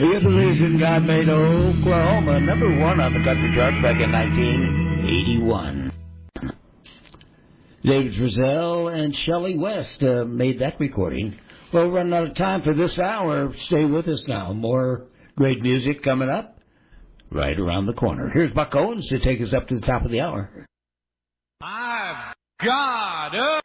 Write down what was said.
You're the reason God made Oklahoma #1 on the country charts back in 1981. David Frizzell and Shelley West made that recording. Well, we're running out of time for this hour. Stay with us now. More great music coming up right around the corner. Here's Buck Owens to take us up to the top of the hour. I've got